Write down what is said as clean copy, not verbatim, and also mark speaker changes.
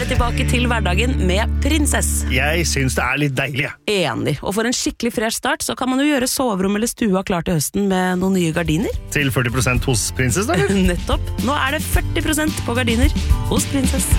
Speaker 1: tilbake til hverdagen med Prinsess.
Speaker 2: Jeg synes det litt deilig.
Speaker 1: Enig. Og for en skikkelig fresh start, så kan man jo gjøre soverom eller stua klar til høsten med noen nye gardiner.
Speaker 2: Til 40% hos Prinsess, da?
Speaker 1: Nettopp. Nå det 40% på gardiner hos Prinsess.